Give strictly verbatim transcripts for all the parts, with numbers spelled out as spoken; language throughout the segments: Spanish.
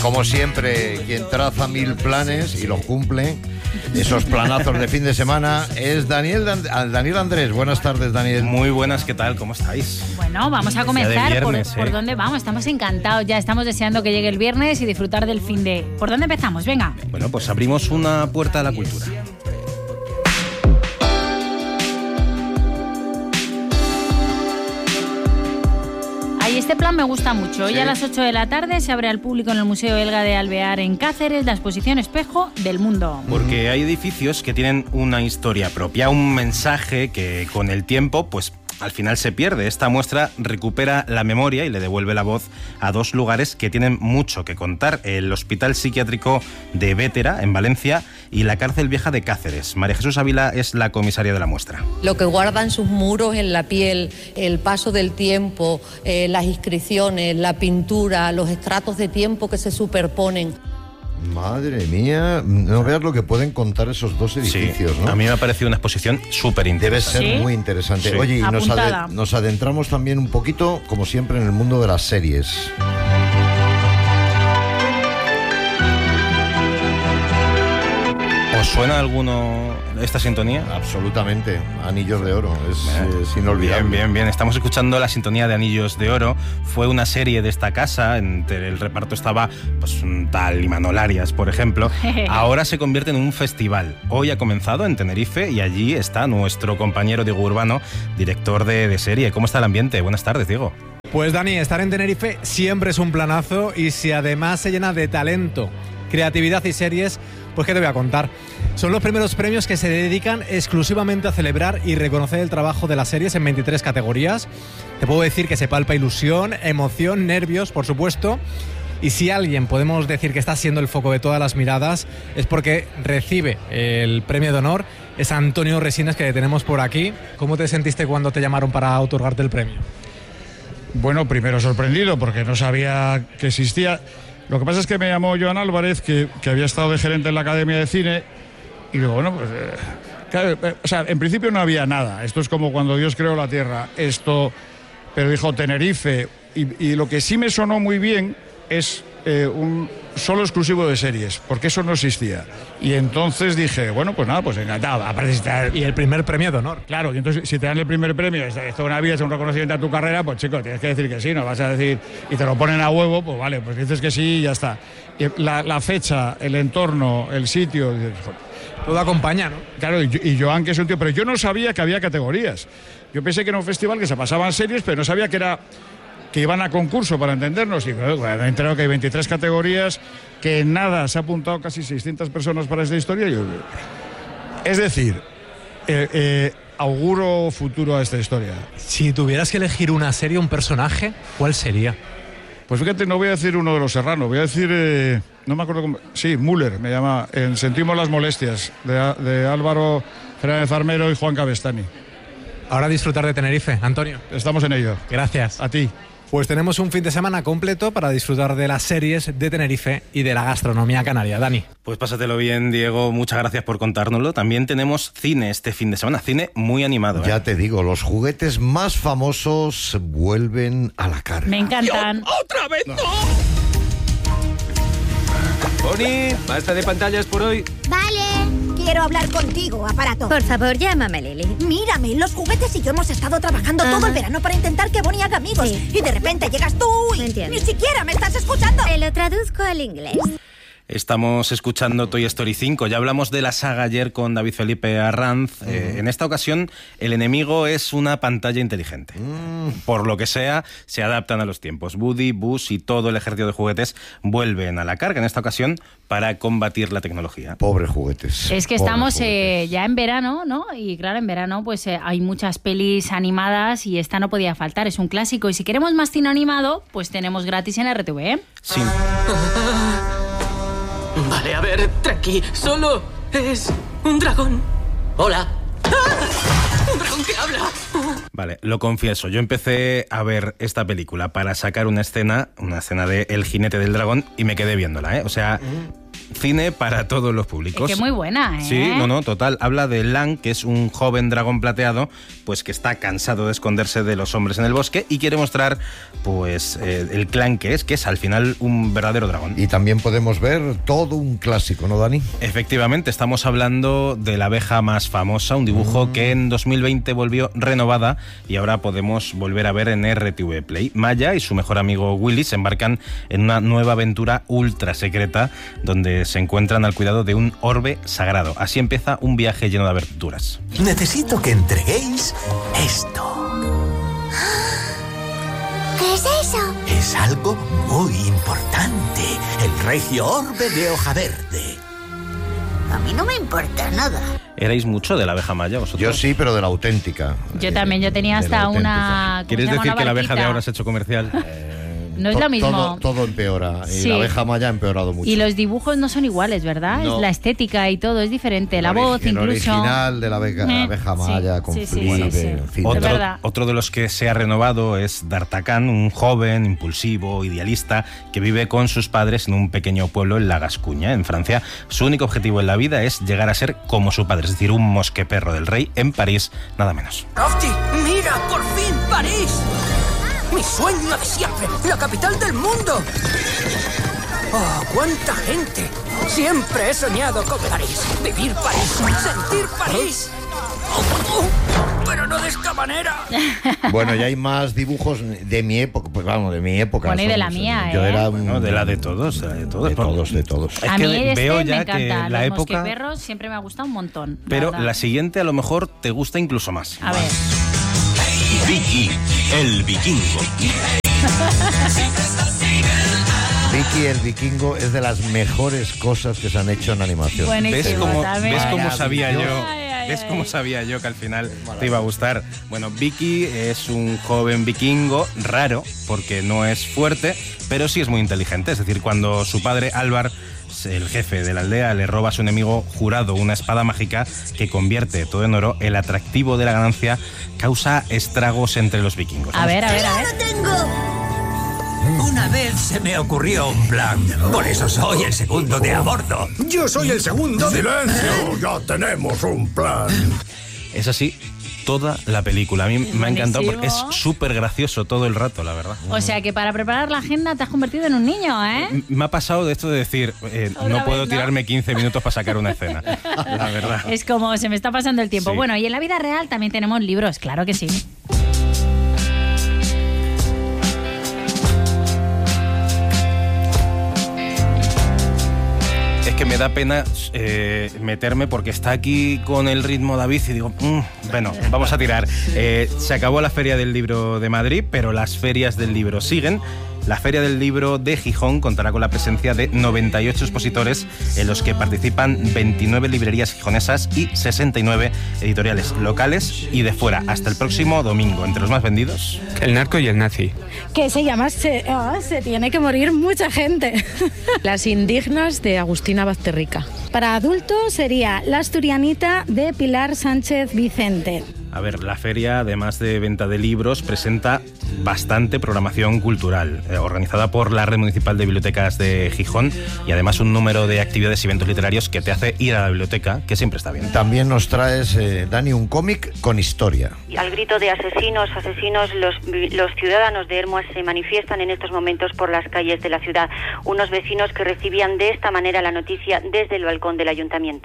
Como siempre, quien traza mil planes y los cumple, esos planazos de fin de semana, es Daniel, Daniel Andrés. Buenas tardes, Daniel. Muy buenas, ¿qué tal? ¿Cómo estáis? Bueno, vamos a comenzar. Viernes, por, ¿eh? ¿Por dónde vamos? Estamos encantados ya, estamos deseando que llegue el viernes y disfrutar del fin de... ¿Por dónde empezamos? Venga. Bueno, pues abrimos una puerta a la cultura. Y este plan me gusta mucho. Hoy sí. a las ocho de la tarde se abre al público en el Museo Elga de Alvear en Cáceres la exposición Espejo del Mundo. Porque hay edificios que tienen una historia propia, un mensaje que con el tiempo, pues al final se pierde. Esta muestra recupera la memoria y le devuelve la voz a dos lugares que tienen mucho que contar: el Hospital Psiquiátrico de Bétera, en Valencia, y la Cárcel Vieja de Cáceres. María Jesús Ávila es la comisaria de la muestra. Lo que guardan sus muros en la piel, el paso del tiempo, eh, las inscripciones, la pintura, los estratos de tiempo que se superponen. Madre mía, no veas lo que pueden contar esos dos edificios, sí, ¿no? A mí me ha parecido una exposición súper interesante. Debe ser ¿Sí? muy interesante. Sí. Oye, y nos, Apuntada. ade- nos adentramos también un poquito, como siempre, en el mundo de las series. ¿Os suena alguno esta sintonía? Absolutamente, Anillos de Oro, es, eh, es inolvidable. Bien, bien, bien. Estamos escuchando la sintonía de Anillos de Oro. Fue una serie de esta casa, entre el reparto estaba pues un tal Imanol Arias, por ejemplo. Ahora se convierte en un festival. Hoy ha comenzado en Tenerife y allí está nuestro compañero Diego Urbano, director de, de serie. ¿Cómo está el ambiente? Buenas tardes, Diego. Pues Dani, estar en Tenerife siempre es un planazo, y si además se llena de talento, creatividad y series, pues ¿qué te voy a contar? Son los primeros premios que se dedican exclusivamente a celebrar y reconocer el trabajo de las series en veintitrés categorías. Te puedo decir que se palpa ilusión, emoción, nervios, por supuesto. Y si alguien podemos decir que está siendo el foco de todas las miradas, es porque recibe el premio de honor, es Antonio Resines, que tenemos por aquí. ¿Cómo te sentiste cuando te llamaron para otorgarte el premio? Bueno, primero sorprendido porque no sabía que existía. Lo que pasa es que me llamó Joan Álvarez, que, que había estado de gerente en la Academia de Cine, y digo, bueno, pues... Eh, claro, eh, o sea, en principio no había nada. Esto es como cuando Dios creó la Tierra. Esto... Pero dijo Tenerife, y, y lo que sí me sonó muy bien es eh, un solo exclusivo de series, porque eso no existía. Y entonces dije, bueno, pues nada, pues encantado. Aparte, está... Y el primer premio de honor. Claro, y entonces si te dan el primer premio, es toda una vida, es un reconocimiento a tu carrera, pues chico, tienes que decir que sí, no vas a decir, y te lo ponen a huevo, pues vale, pues dices que sí y ya está. Y la, la fecha, el entorno, el sitio, dices, Todo acompaña, ¿no? claro, y, y Joan, que es un tío, pero yo no sabía que había categorías. Yo pensé que era un festival que se pasaban series, pero no sabía que era... que iban a concurso, para entendernos, y bueno, me he enterado que hay veintitrés categorías, que en nada se ha apuntado casi seiscientas personas para esta historia. Yo, es decir, eh, eh, auguro futuro a esta historia. Si tuvieras que elegir una serie, un personaje, ¿cuál sería? Pues fíjate, no voy a decir uno de los Serrano, voy a decir, eh, no me acuerdo cómo, sí, Müller, me llama, en Sentimos las molestias, de, de Álvaro Fernández Armero y Juan Cabestani. Ahora disfrutar de Tenerife, Antonio. Estamos en ello. Gracias. A ti. Pues tenemos un fin de semana completo para disfrutar de las series de Tenerife y de la gastronomía canaria. Dani. Pues pásatelo bien, Diego. Muchas gracias por contárnoslo. También tenemos cine este fin de semana. Cine muy animado, ¿eh? Ya te digo, los juguetes más famosos vuelven a la carga. Me encantan. ¡Otra vez no! Bonnie, basta de pantallas por hoy. Vale, quiero hablar contigo, aparato. Por favor, llámame Lily. Mírame, los juguetes y yo hemos estado trabajando Ajá. todo el verano para intentar que Bonnie haga amigos. Sí. Y de repente llegas tú y Entiendo. ni siquiera me estás escuchando. Te lo traduzco al inglés. Estamos escuchando Toy Story cinco. Ya hablamos de la saga ayer con David Felipe Arranz. Uh-huh. Eh, en esta ocasión, el enemigo es una pantalla inteligente. Uh-huh. Por lo que sea, se adaptan a los tiempos. Woody, Buzz y todo el ejército de juguetes vuelven a la carga, en esta ocasión, para combatir la tecnología. Pobres juguetes. Es que pobres estamos juguetes. eh, ya en verano, ¿no? Y claro, en verano pues eh, hay muchas pelis animadas y esta no podía faltar. Es un clásico. Y si queremos más cine animado, pues tenemos gratis en R T V, ¿eh? Sí. Vale, a ver, tranqui. Solo es un dragón. Hola. ¡Ah! ¡Un dragón que habla! Vale, lo confieso. Yo empecé a ver esta película para sacar una escena, una escena de El jinete del dragón, y me quedé viéndola, ¿eh? O sea, cine para todos los públicos. Es que muy buena, ¿eh? Sí, no, no, total. Habla de Lan, que es un joven dragón plateado, pues que está cansado de esconderse de los hombres en el bosque y quiere mostrar, pues, eh, el clan que es, que es al final un verdadero dragón. Y también podemos ver todo un clásico, ¿no, Dani? Efectivamente, estamos hablando de la abeja más famosa, un dibujo mm. que en dos mil veinte volvió renovada y ahora podemos volver a ver en R T V Play. Maya y su mejor amigo Willy se embarcan en una nueva aventura ultra secreta donde se encuentran al cuidado de un orbe sagrado. Así empieza un viaje lleno de aventuras. Necesito que entreguéis esto. ¿Qué es eso? Es algo muy importante. El regio orbe de hoja verde. A mí no me importa nada. ¿Erais mucho de la abeja maya vosotros? Yo sí, pero de la auténtica. Yo también, yo tenía hasta una... ¿Quieres decir que la abeja de ahora se ha hecho comercial? Eh, no es to- lo mismo. Todo, todo empeora. Y Sí. la abeja maya ha empeorado mucho. Y los dibujos no son iguales, ¿verdad? No. Es la estética y todo, es diferente. La El voz ori- el incluso. original de la abeja, la Eh, abeja sí, maya, con sí, sí, Flibe, sí, sí. en fin. Es Otro, verdad. otro de los que se ha renovado es D'Artagnan, un joven, impulsivo, idealista, que vive con sus padres en un pequeño pueblo en la Gascuña, en Francia. Su único objetivo en la vida es llegar a ser como su padre, es decir, un mosqueperro del rey en París, nada menos. ¡Rafty! ¡Mira! ¡Por fin París! ¡Mi sueño de siempre! ¡La capital del mundo! ¡Oh, cuánta gente! Siempre he soñado con París. Vivir París. Sentir París. Oh, oh, pero no de esta manera. Bueno, ya hay más dibujos de mi época, pues vamos, de mi época. Bueno, y de la Somos- mía, Yo ¿eh? era un- No, de la de todos, de, la de todos. de todos, de todos. Es A que mí este veo me ya encanta. que la Los época... mosqueperros siempre me ha gustado un montón. la Pero verdad. la siguiente a lo mejor te gusta incluso más. A ver. Vicky, el vikingo. Vicky el Vikingo es de las mejores cosas que se han hecho en animación. Buenísimo. ¿Ves cómo, también. ¿ves cómo sabía yo? Ay, ay, ¿Ves ay. cómo sabía yo que al final te iba a gustar? Bueno, Vicky es un joven vikingo raro porque no es fuerte, pero sí es muy inteligente. Es decir, cuando su padre Álvar, el jefe de la aldea, le roba a su enemigo jurado una espada mágica que convierte todo en oro, el atractivo de la ganancia causa estragos entre los vikingos. A ver, a ver, a ver. ¡Lo tengo! Una vez se me ocurrió un plan. Por eso soy el segundo de a bordo. Yo soy el segundo de... ¡Silencio! ¡Ya tenemos un plan! Es así toda la película. A mí me ha encantado porque es buenísimo. súper gracioso todo el rato, la verdad. O sea que para preparar la agenda te has convertido en un niño, ¿eh? M- Me ha pasado de esto de decir, eh, Otra no puedo vez, ¿no? tirarme quince minutos para sacar una escena. La verdad. Es como se me está pasando el tiempo. Sí. Bueno, y en la vida real también tenemos libros, claro que sí. Es que me da pena eh, meterme porque está aquí con el ritmo David y digo, "Mm, bueno, vamos a tirar". Eh, se acabó la Feria del Libro de Madrid, pero las ferias del libro siguen. La Feria del Libro de Gijón contará con la presencia de noventa y ocho expositores en los que participan veintinueve librerías gijonesas y sesenta y nueve editoriales locales y de fuera. Hasta el próximo domingo. Entre los más vendidos, El narco y el nazi. Que se llama Se, ah, se tiene que morir mucha gente. Las indignas de Agustina Bazterrica. Para adultos sería La Asturianita de Pilar Sánchez Vicente. A ver, la feria, además de venta de libros, presenta bastante programación cultural, eh, organizada por la Red Municipal de Bibliotecas de Gijón y además un número de actividades y eventos literarios que te hace ir a la biblioteca, que siempre está bien. También nos traes, eh, Dani, un cómic con historia. Al grito de asesinos, asesinos, los, los ciudadanos de Hermoas se manifiestan en estos momentos por las calles de la ciudad. Unos vecinos que recibían de esta manera la noticia desde el balcón del ayuntamiento.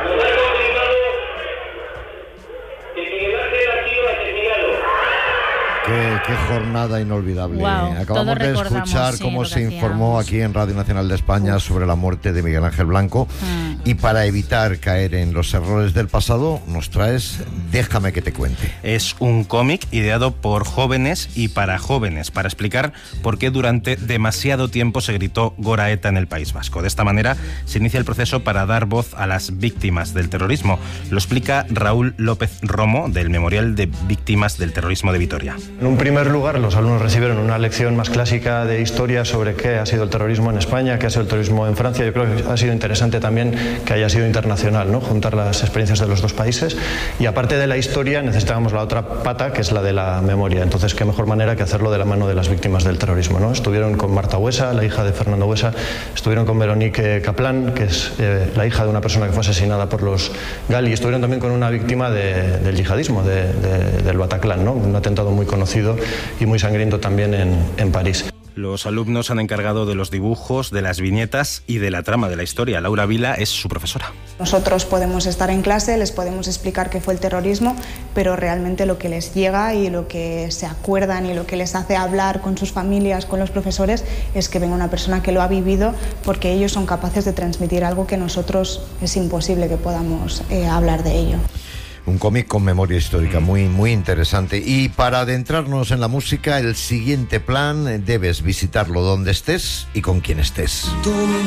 Qué, qué jornada inolvidable. Wow, Acabamos todos de recordamos, escuchar sí, cómo lo que se informó hacíamos. aquí en Radio Nacional de España sobre la muerte de Miguel Ángel Blanco. Mm. Y para evitar caer en los errores del pasado, nos traes Déjame que te cuente. Es un cómic ideado por jóvenes y para jóvenes, para explicar por qué durante demasiado tiempo se gritó Gora Eta en el País Vasco. De esta manera se inicia el proceso para dar voz a las víctimas del terrorismo. Lo explica Raúl López Romo, del Memorial de Víctimas del Terrorismo de Vitoria. En un primer lugar, los alumnos recibieron una lección más clásica de historia sobre qué ha sido el terrorismo en España, qué ha sido el terrorismo en Francia. Yo creo que ha sido interesante también que haya sido internacional, ¿no? Juntar las experiencias de los dos países. Y aparte de la historia, necesitábamos la otra pata, que es la de la memoria. Entonces, qué mejor manera que hacerlo de la mano de las víctimas del terrorismo, ¿no? Estuvieron con Marta Huesa, la hija de Fernando Huesa, estuvieron con Veronique Kaplan, que es eh, la hija de una persona que fue asesinada por los Gali, y estuvieron también con una víctima de, del yihadismo, de, de, del Bataclan, ¿no? Un atentado muy conocido y muy sangriento también en, en París. Los alumnos han encargado de los dibujos, de las viñetas y de la trama de la historia. Laura Vila es su profesora. Nosotros podemos estar en clase, les podemos explicar qué fue el terrorismo, pero realmente lo que les llega y lo que se acuerdan y lo que les hace hablar con sus familias, con los profesores, es que venga una persona que lo ha vivido, porque ellos son capaces de transmitir algo que nosotros es imposible que podamos eh, hablar de ello. Un cómic con memoria histórica muy, muy interesante. Y para adentrarnos en la música, el siguiente plan debes visitarlo donde estés y con quien estés.